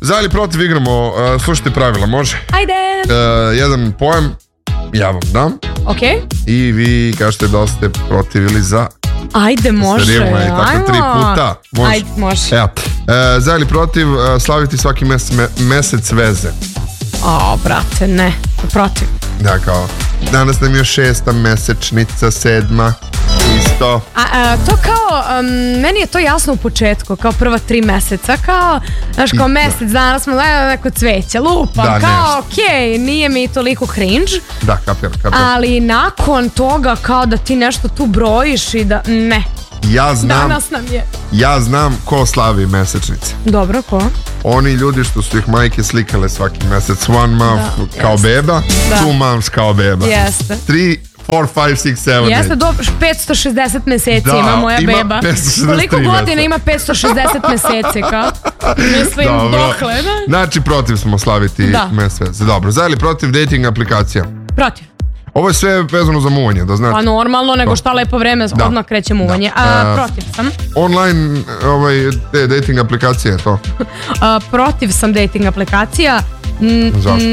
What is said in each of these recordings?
Za ili protiv igramo, slušajte pravila, može? Ajde. Jedan pojem, ja vam dam. Ok. I vi kažete da ste protiv ili za. Ajde, može. Ajmo. Tako 3 puta. Može. Ajde, može. Evo. Za ili protiv slaviti svaki mesec veze. Brate, ne. Protiv. Da, kao, danas nam je 6. mesečnica, 7. Isto. To kao, meni je to jasno u početku, kao prva 3 meseca, kao, znaš, kao mesec dana smo gledali neko cveće, lupam, da, kao, okej, nije mi toliko cringe. Da, kapiram. Ali nakon toga, kao da ti nešto tu brojiš i da, ne. Danas nam je. Ja znam ko slavi mesečnice. Dobro, ko? Oni ljudi što su ih majke slikale svaki mesec. 1 month kao beba, 2 months kao beba. Jeste. 3, 4, 5, 6, 7, 8. Jeste, 560 meseci ima moja beba. 563 koliko godina ima 560 meseci, kao? Mislim, dokle, da? Znači, protiv smo slaviti mesec. Dobro, za ili protiv dating aplikacija? Protiv. Ovo je sve vezano za muvanje, da znate. Pa normalno, nego šta lepo vreme, odmah kreće muvanje. Protiv sam. Online dating aplikacije, to? Protiv sam dating aplikacija. Zašto?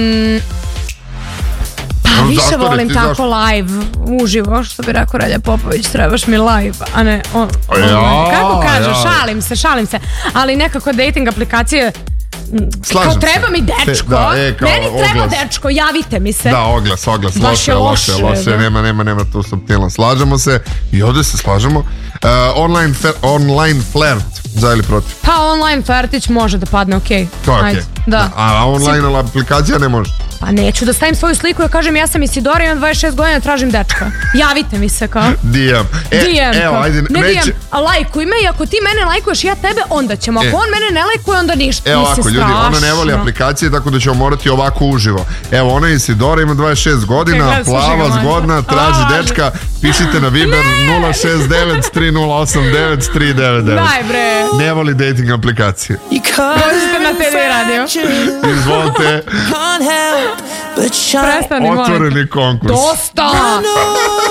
Pa više volim tako live, uživo, što bi rekao Relja Popović, trebaš mi live, a ne kako kaže, šalim se, ali nekako dating aplikacije. Slažem kao treba mi dečko, meni treba dečko, javite mi se. Da, oglas, loše, nema tu subtilno. Slažemo se i ovdje se slažemo. Online flirt, za ili protiv? Pa online flirtić može da padne, okej. To je okej. A online aplikacija ne može? Pa neću da stavim svoju sliku i kažem ja sam Isidora, imam 26 godina, tražim dečka. Javite mi se kao. DM. Evo, ajde. Ne DM, a lajkuj me i ako ti mene lajkuješ ja tebe, onda ćemo. Ako on mene ne lajkuje, onda ništa. Evo ovako, ljudi, ona ne voli aplikacije, tako da ćemo morati ovako uživo. Evo, ona je Isidora, ima 26 godina, plava, zgodna, traži dečka, pišite na Viber 069-3089-399. Daj bre. Ne voli dating aplikacije. Možete na TV radio. Izvolite. Prestani, molim. Otvoreni konkurs. Dosta!